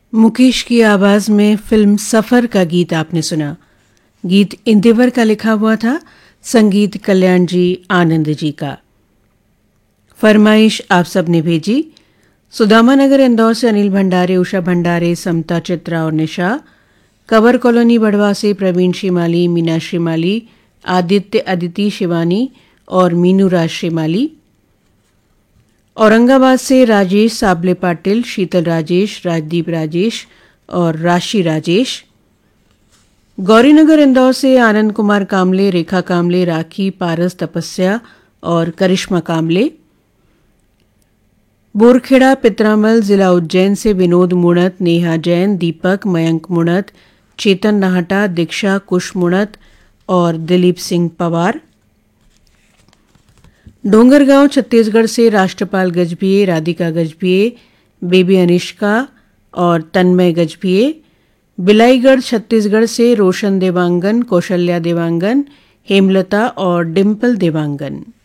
मुकेश की आवाज में फिल्म सफर का गीत आपने सुना। गीत इंदिवर का लिखा हुआ था, संगीत कल्याण जी आनंद जी का। फरमाइश आप सब ने भेजी। सुदामा नगर इंदौर से अनिल भंडारे, उषा भंडारे, समता, चित्रा और निशा। कवर कॉलोनी बड़वा से प्रवीण श्रीमाली, मीना श्रीमाली, आदित्य, अदिति, शिवानी और मीनू राज श्रीमाली। औरंगाबाद से राजेश साबले पाटिल, शीतल राजेश, राजदीप राजेश और राशि राजेश। गौरीनगर इंदौर से आनंद कुमार कामले, रेखा कामले, राखी, पारस, तपस्या और करिश्मा कामले। बोरखेड़ा पित्रामल जिला उज्जैन से विनोद मुणत, नेहा जैन, दीपक, मयंक मुणत, चेतन नाहटा, दीक्षा, कुश मुणत और दिलीप सिंह पवार। डोंगरगांव छत्तीसगढ़ से राष्ट्रपाल गजभिये, राधिका गजभिये, बेबी अनिष्का और तन्मय गजभिये। बिलाईगढ़ छत्तीसगढ़ से रोशन देवांगन, कौशल्या देवांगन, हेमलता और डिम्पल देवांगन।